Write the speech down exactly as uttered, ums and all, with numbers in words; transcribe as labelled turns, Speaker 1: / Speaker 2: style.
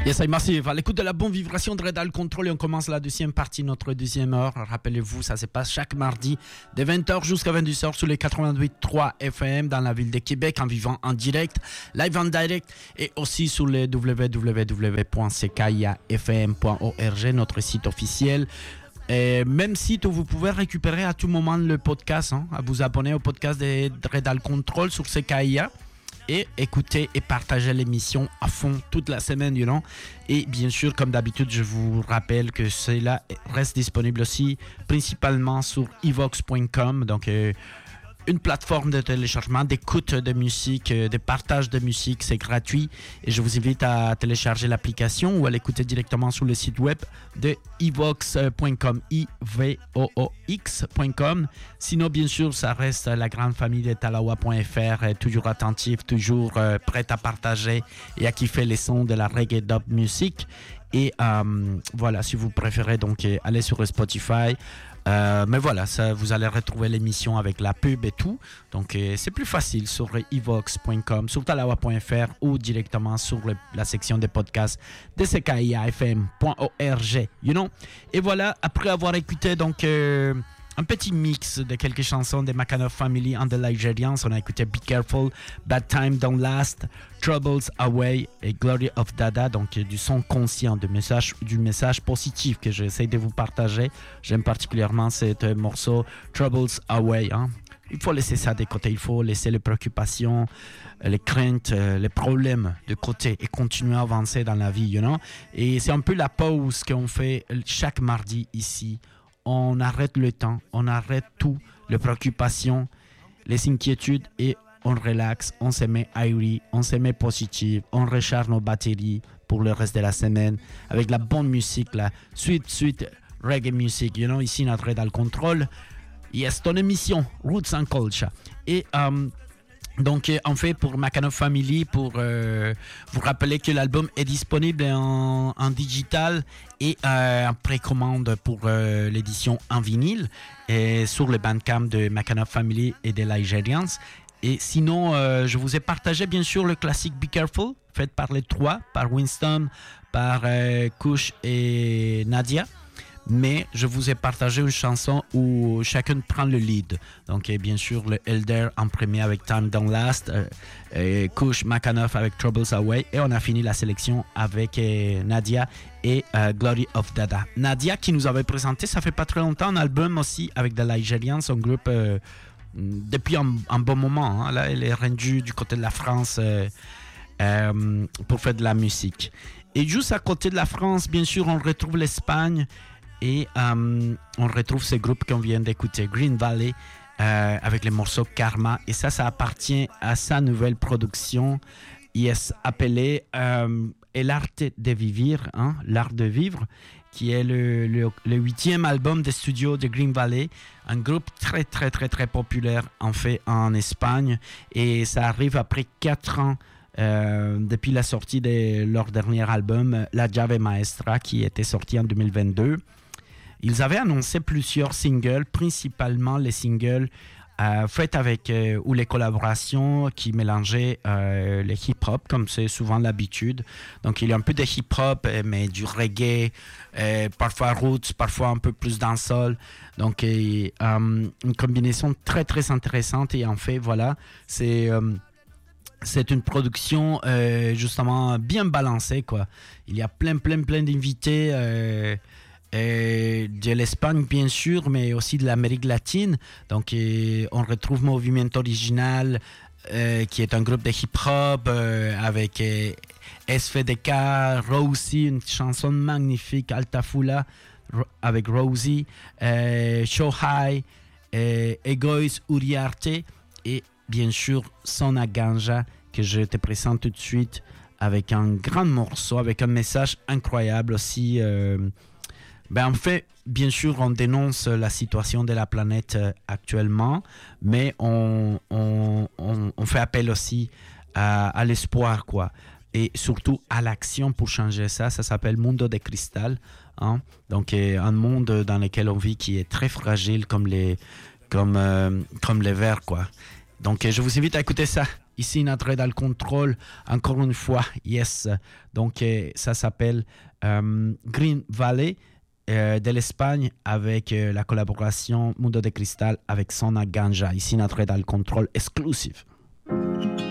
Speaker 1: Yes, I'm Massive. À l'écoute de la bonne vibration de Redal Control et on commence la deuxième partie, notre deuxième heure. Rappelez-vous, ça se passe chaque mardi de vingt heures jusqu'à vingt-deux heures sur les quatre-vingt-huit virgule trois F M dans la ville de Québec en vivant en direct, live en direct et aussi sur le w w w point c k i a f m point org, notre site officiel. Et même site où vous pouvez récupérer à tout moment le podcast, hein, à vous abonner au podcast de Redal Control sur C K I A. Et écouter et partager l'émission à fond toute la semaine, you know. Et bien sûr, comme d'habitude, je vous rappelle que cela reste disponible aussi principalement sur evox point com. Donc, euh, une plateforme de téléchargement, d'écoute de musique, de partage de musique, c'est gratuit. Et je vous invite à télécharger l'application ou à l'écouter directement sur le site web de evox point com, I V O O X point com. Sinon, bien sûr, ça reste la grande famille de talawa point f r, toujours attentif, toujours euh, prête à partager et à kiffer les sons de la reggae dub music. Et euh, voilà, si vous préférez, donc, aller sur Spotify. Euh, mais voilà, ça, vous allez retrouver l'émission avec la pub et tout. Donc, euh, c'est plus facile sur evox point com, sur talawa point f r ou directement sur le, la section des podcasts de c k i a f m point org. You know? Et voilà, après avoir écouté donc euh, un petit mix de quelques chansons de Macanov Family and the Nigerians, on a écouté Be Careful, Bad Time Don't Last, Troubles Away et Glory of Dada, donc du son conscient, du message, du message positif que j'essaie de vous partager. J'aime particulièrement ce morceau Troubles Away. Hein. Il faut laisser ça de côté, il faut laisser les préoccupations, les craintes, les problèmes de côté et continuer à avancer dans la vie, you know? Et c'est un peu la pause qu'on fait chaque mardi ici. On arrête le temps, on arrête tout, les préoccupations, les inquiétudes et on relaxe, on se met aéré, on se met positif, on recharge nos batteries pour le reste de la semaine avec la bonne musique, la sweet, sweet reggae music, you know, ici notre Redal Control. Yes, ton émission, Roots and Culture. Et um, donc, en fait, pour Macanov Family, pour euh, vous rappeler que l'album est disponible en, en digital et euh, en précommande pour euh, l'édition en vinyle et sur le Bandcamp de Macanov Family et des Nigerians. Et sinon, euh, je vous ai partagé bien sûr le classique Be Careful, fait par les trois, par Winston, par euh, Kush et Nadia. Mais je vous ai partagé une chanson où chacun prend le lead. Donc, et bien sûr, le Elder en premier avec Time Don't Last, euh, et Kush Macanov avec Troubles Away. Et on a fini la sélection avec euh, Nadia et euh, Glory of Dada. Nadia qui nous avait présenté, ça fait pas très longtemps, un album aussi avec The Nigerians, son groupe euh, depuis un, un bon moment. Hein. Là, elle est rendue du côté de la France euh, euh, pour faire de la musique. Et juste à côté de la France, bien sûr, on retrouve l'Espagne. Et euh, on retrouve ce groupe qu'on vient d'écouter, Green Valley, euh, avec le morceau Karma. Et ça, ça appartient à sa nouvelle production, yes, appelée euh, El Arte de Vivir, hein, l'art de vivre, qui est le, le, le huitième album de studio de Green Valley, un groupe très, très, très, très populaire, en fait, en Espagne. Et ça arrive après quatre ans Euh, depuis la sortie de leur dernier album, La Llave Maestra, qui était sorti en deux mille vingt-deux. Ils avaient annoncé plusieurs singles, principalement les singles euh, faits avec, euh, ou les collaborations qui mélangeaient euh, le hip-hop, comme c'est souvent l'habitude. Donc, il y a un peu de hip-hop, mais du reggae, euh, parfois roots, parfois un peu plus dancehall. Donc, euh, une combinaison très, très intéressante. Et en fait, voilà, c'est... Euh, C'est une production euh, justement bien balancée, quoi. Il y a plein, plein, plein d'invités euh, euh, de l'Espagne, bien sûr, mais aussi de l'Amérique latine. Donc, euh, on retrouve Movimiento Original, euh, qui est un groupe de hip-hop euh, avec euh, S F D K, Rosie, une chanson magnifique, Altafula, avec Rosie, euh, Show High, euh, Egois Uriarte et bien sûr, Sona Ganja, que je te présente tout de suite avec un grand morceau, avec un message incroyable aussi. Euh, ben en fait, bien sûr, on dénonce la situation de la planète euh, actuellement, mais on, on, on, on fait appel aussi à, à l'espoir, quoi. Et surtout à l'action pour changer ça. Ça s'appelle Mundo de Cristal. Hein? Donc, euh, un monde dans lequel on vit qui est très fragile comme les, comme, euh, comme les vers, quoi. Donc, je vous invite à écouter ça. ici notre dans le contrôle, encore une fois, yes. Donc euh, ça s'appelle euh, Green Valley euh, de l'Espagne avec euh, la collaboration Mundo de Cristal avec Sona Ganja, ici notre dans le contrôle exclusif.